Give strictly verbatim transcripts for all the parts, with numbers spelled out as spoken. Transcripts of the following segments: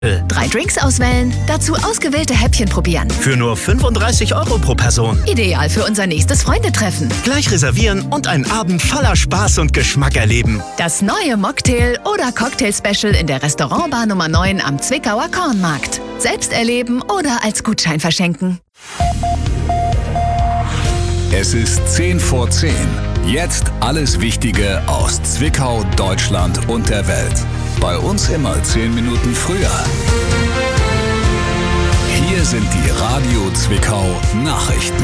Drei Drinks auswählen, dazu ausgewählte Häppchen probieren. Für nur fünfunddreißig Euro pro Person. Ideal für unser nächstes Freundetreffen. Gleich reservieren und einen Abend voller Spaß und Geschmack erleben. Das neue Mocktail oder Cocktail-Special in der Restaurantbar Nummer neun am Zwickauer Kornmarkt. Selbst erleben oder als Gutschein verschenken. Es ist zehn vor zehn. Jetzt alles Wichtige aus Zwickau, Deutschland und der Welt. Bei uns immer zehn Minuten früher. Hier sind die Radio Zwickau Nachrichten.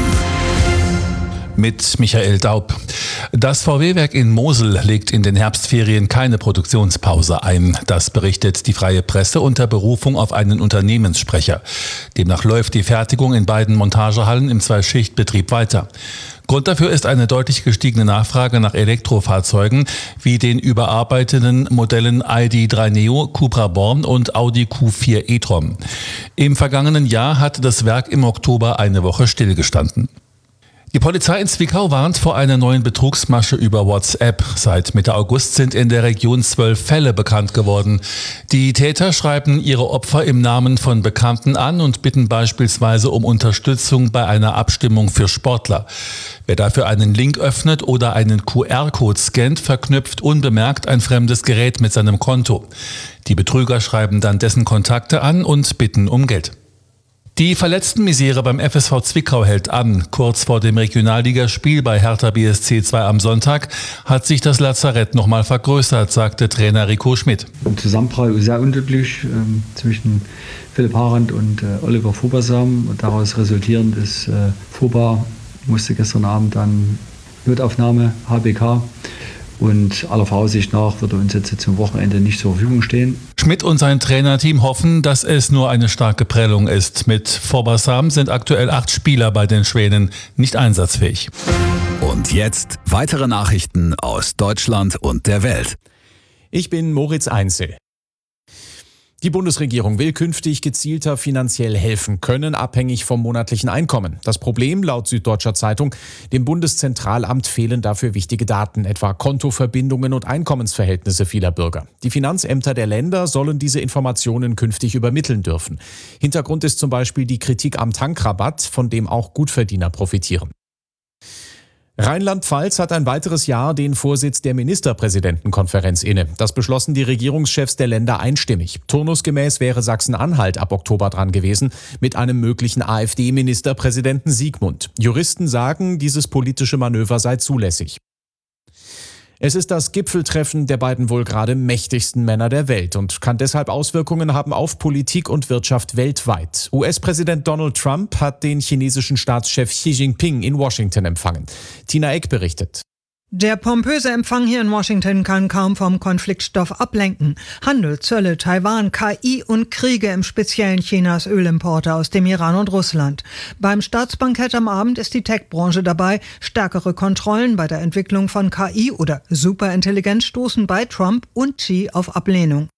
Mit Michael Daub. Das V W-Werk in Mosel legt in den Herbstferien keine Produktionspause ein. Das berichtet die Freie Presse unter Berufung auf einen Unternehmenssprecher. Demnach läuft die Fertigung in beiden Montagehallen im Zweischichtbetrieb weiter. Grund dafür ist eine deutlich gestiegene Nachfrage nach Elektrofahrzeugen wie den überarbeiteten Modellen I D drei Neo, Cupra Born und Audi Q vier e-tron. Im vergangenen Jahr hatte das Werk im Oktober eine Woche stillgestanden. Die Polizei in Zwickau warnt vor einer neuen Betrugsmasche über WhatsApp. Seit Mitte August sind in der Region zwölf Fälle bekannt geworden. Die Täter schreiben ihre Opfer im Namen von Bekannten an und bitten beispielsweise um Unterstützung bei einer Abstimmung für Sportler. Wer dafür einen Link öffnet oder einen Q R-Code scannt, verknüpft unbemerkt ein fremdes Gerät mit seinem Konto. Die Betrüger schreiben dann dessen Kontakte an und bitten um Geld. Die Verletztenmisere beim F S V Zwickau hält an. Kurz vor dem Regionalligaspiel bei Hertha B S C zwei am Sonntag hat sich das Lazarett nochmal vergrößert, sagte Trainer Rico Schmidt. Im Zusammenprall sehr unglücklich ähm, zwischen Philipp Harand und äh, Oliver Fobersam. Und daraus resultierend ist äh, Fober musste gestern Abend dann Notaufnahme H B K. Und aller Voraussicht nach wird er uns jetzt zum Wochenende nicht zur Verfügung stehen. Schmidt und sein Trainerteam hoffen, dass es nur eine starke Prellung ist. Mit Fobersam sind aktuell acht Spieler bei den Schwänen nicht einsatzfähig. Und jetzt weitere Nachrichten aus Deutschland und der Welt. Ich bin Moritz Einzel. Die Bundesregierung will künftig gezielter finanziell helfen können, abhängig vom monatlichen Einkommen. Das Problem, laut Süddeutscher Zeitung, dem Bundeszentralamt fehlen dafür wichtige Daten, etwa Kontoverbindungen und Einkommensverhältnisse vieler Bürger. Die Finanzämter der Länder sollen diese Informationen künftig übermitteln dürfen. Hintergrund ist zum Beispiel die Kritik am Tankrabatt, von dem auch Gutverdiener profitieren. Rheinland-Pfalz hat ein weiteres Jahr den Vorsitz der Ministerpräsidentenkonferenz inne. Das beschlossen die Regierungschefs der Länder einstimmig. Turnusgemäß wäre Sachsen-Anhalt ab Oktober dran gewesen, mit einem möglichen AfD-Ministerpräsidenten Siegmund. Juristen sagen, dieses politische Manöver sei zulässig. Es ist das Gipfeltreffen der beiden wohl gerade mächtigsten Männer der Welt und kann deshalb Auswirkungen haben auf Politik und Wirtschaft weltweit. U S-Präsident Donald Trump hat den chinesischen Staatschef Xi Jinping in Washington empfangen. Tina Eck berichtet. Der pompöse Empfang hier in Washington kann kaum vom Konfliktstoff ablenken. Handel, Zölle, Taiwan, K I und Kriege, im Speziellen Chinas Ölimporte aus dem Iran und Russland. Beim Staatsbankett am Abend ist die Tech-Branche dabei. Stärkere Kontrollen bei der Entwicklung von K I oder Superintelligenz stoßen bei Trump und Xi auf Ablehnung.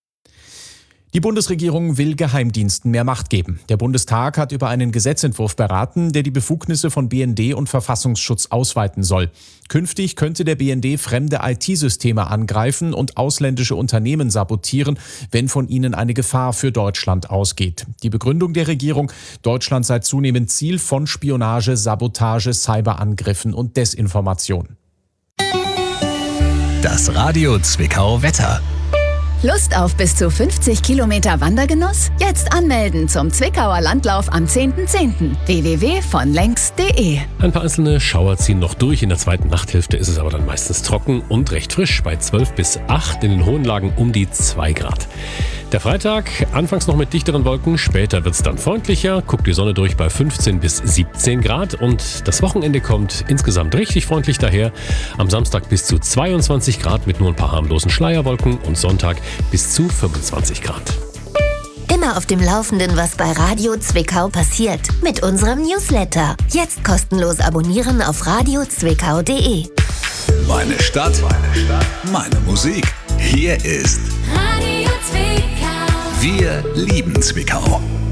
Die Bundesregierung will Geheimdiensten mehr Macht geben. Der Bundestag hat über einen Gesetzentwurf beraten, der die Befugnisse von B N D und Verfassungsschutz ausweiten soll. Künftig könnte der B N D fremde I T-Systeme angreifen und ausländische Unternehmen sabotieren, wenn von ihnen eine Gefahr für Deutschland ausgeht. Die Begründung der Regierung: Deutschland sei zunehmend Ziel von Spionage, Sabotage, Cyberangriffen und Desinformation. Das Radio Zwickau Wetter. Lust auf bis zu fünfzig Kilometer Wandergenuss? Jetzt anmelden zum Zwickauer Landlauf am zehnten zehnten w w w punkt von längs punkt de. Ein paar einzelne Schauer ziehen noch durch. In der zweiten Nachthälfte ist es aber dann meistens trocken und recht frisch bei zwölf bis acht, in den hohen Lagen um die zwei Grad. Der Freitag, anfangs noch mit dichteren Wolken, später wird es dann freundlicher, guckt die Sonne durch bei fünfzehn bis siebzehn Grad und das Wochenende kommt insgesamt richtig freundlich daher. Am Samstag bis zu zweiundzwanzig Grad mit nur ein paar harmlosen Schleierwolken und Sonntag bis zu fünfundzwanzig Grad. Immer auf dem Laufenden, was bei Radio Zwickau passiert, mit unserem Newsletter. Jetzt kostenlos abonnieren auf radio zwickau punkt de. Meine Stadt, meine Stadt, meine Musik. Hier ist Radio Zwickau. Wir lieben Zwickau.